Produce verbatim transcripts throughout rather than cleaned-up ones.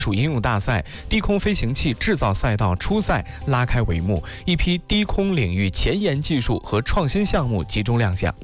术应用大赛低空飞行器制造赛道初赛拉开帷幕，一批低空领域前沿技术和创新项目集中亮相。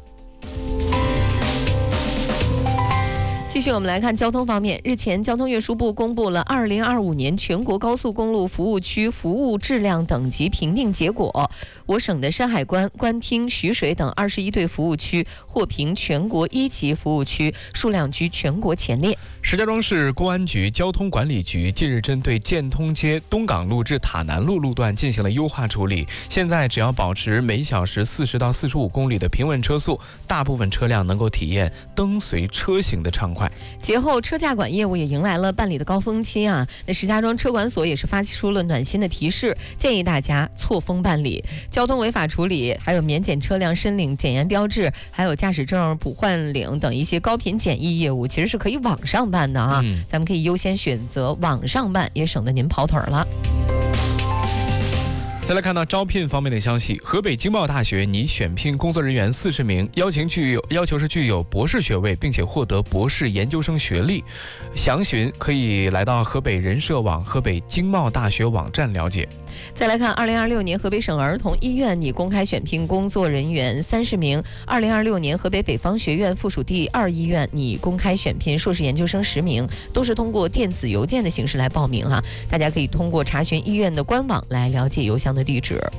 继续我们来看交通方面，日前交通运输部公布了二零二五年全国高速公路服务区服务质量等级评定结果，我省的山海关、官厅、徐水等二十一对服务区获评全国一级服务区，数量居全国前列。 石家庄市公安局交通管理局近日针对建通街东港路至塔南路路段进行了优化处理，现在只要保持每小时四十到四十五公里的平稳车速，大部分车辆能够体验灯随车行的畅快。 节后车驾管业务也迎来了办理的高峰期啊，那石家庄车管所也是发出了暖心的提示，建议大家错峰办理。交通违法处理，还有免检车辆申领检验标志，还有驾驶证补换领等一些高频检疫业务，其实是可以网上办的啊，嗯、咱们可以优先选择网上办，也省得您跑腿了。 再来看到招聘方面的消息，河北经贸大学拟选聘工作人员四十名，要求具有要求是具有博士学位，并且获得博士研究生学历。详询可以来到河北人社网、河北经贸大学网站了解。 再来看二零二六年河北省儿童医院拟公开选聘工作人员三十名，二零二六年河北北方学院附属第二医院拟公开选聘硕士研究生十名，都是通过电子邮件的形式来报名哈，大家可以通过查询医院的官网来了解邮箱的地址。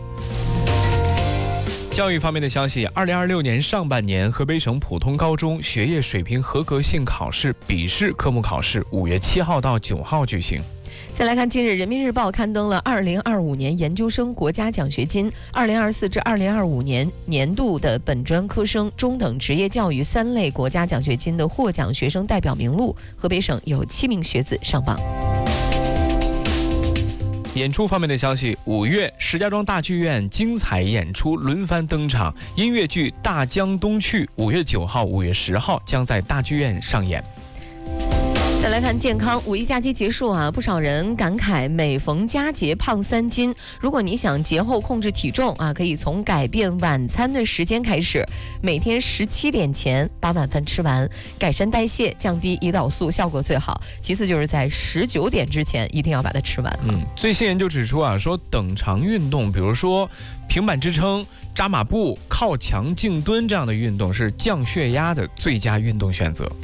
教育方面的消息，二零二六年上半年河北省普通高中学业水平合格性考试笔试科目考试五月七号到九号举行。 再来看，近日人民日报刊登了二零二五年研究生国家奖学金二零二四至二零二五年年度的本专科生、中等职业教育三类国家奖学金的获奖学生代表名录，河北省有七名学子上榜。 演出方面的消息，五月石家庄大剧院精彩演出轮番登场，音乐剧《大江东去》五月九号、五月十号将在大剧院上演。 再来看健康，五一假期结束啊，不少人感慨每逢佳节胖三斤。如果你想节后控制体重啊，可以从改变晚餐的时间开始，每天十七点前把晚饭吃完，改善代谢，降低胰岛素，效果最好。其次就是在十九点之前一定要把它吃完。 嗯，最新研究指出啊，说等长运动，比如说平板支撑、扎马步、靠墙静蹲这样的运动是降血压的最佳运动选择。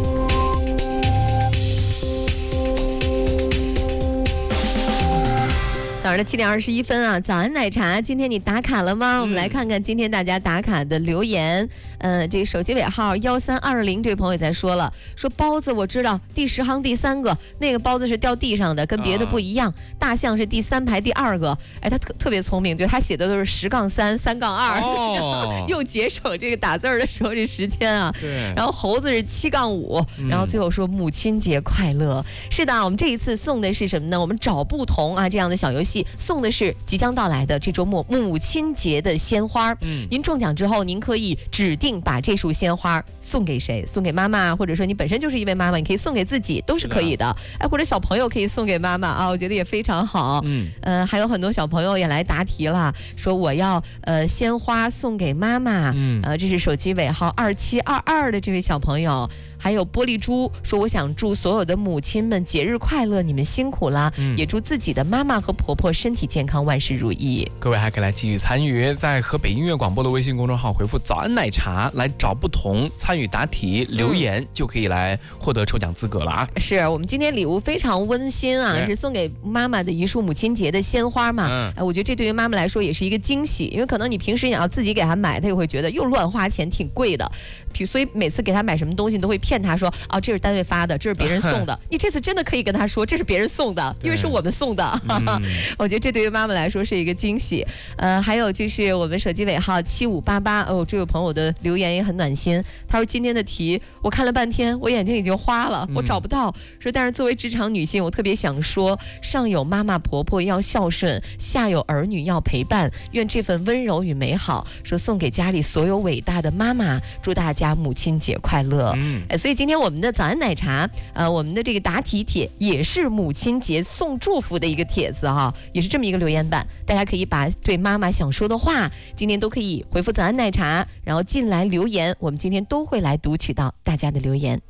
早上的七点二十一分啊，早安奶茶，今天你打卡了吗？嗯、我们来看看今天大家打卡的留言。呃，这手机尾号幺三二零这位朋友也在说了，说包子我知道第十行第三个，那个包子是掉地上的，跟别的不一样。啊、大象是第三排第二个，哎，他特特别聪明，对他写的都是十杠三、三杠二， 哦、 又节省这个打字的时候这时间啊。 对。 然后猴子是七杠五，然后最后说母亲节快乐。嗯、是的，我们这一次送的是什么呢？我们找不同啊这样的小游戏。送的是即将到来的这周末母亲节的鲜花。嗯，您中奖之后，您可以指定把这束鲜花送给谁？送给妈妈，或者说你本身就是一位妈妈，你可以送给自己，都是可以的。哎，或者小朋友可以送给妈妈啊，我觉得也非常好。嗯，呃，还有很多小朋友也来答题了，说我要呃鲜花送给妈妈。嗯，呃，这是手机尾号二七二二的这位小朋友。还有玻璃珠说，我想祝所有的母亲们节日快乐，你们辛苦了。嗯，也祝自己的妈妈和婆婆身体健康，万事如意。 各位还可以来继续参与，在河北音乐广播的微信公众号回复早安奶茶来找不同，参与答题留言、嗯、就可以来获得抽奖资格了啊。 是我们今天礼物非常温馨啊，是送给妈妈的一束母亲节的鲜花嘛。嗯、呃，我觉得这对于妈妈来说也是一个惊喜，因为可能你平时你要自己给她买，她也会觉得又乱花钱，挺贵的。所以每次给她买什么东西，你都会骗她说，哦，这是单位发的，这是别人送的。你这次真的可以跟她说，这是别人送的，因为是我们送的。嗯、我觉得这对于妈妈来说是一个惊喜。呃，还有就是我们手机尾号七五八八，哦，这位朋友的留言也很暖心。他说今天的题我看了半天，我眼睛已经花了，我找不到。说但是作为职场女性，我特别想说，上有妈妈婆婆要孝顺，下有儿女要陪伴，愿这份温柔与美好，说送给家里所有伟大的妈妈，祝大家母亲节快乐。嗯，所以今天我们的早安奶茶，呃，我们的这个答题帖也是母亲节送祝福的一个帖子哈，也是这么一个留言板，大家可以把对妈妈想说的话，今天都可以回复早安奶茶，然后进来留言，我们今天都会来读取到大家的留言。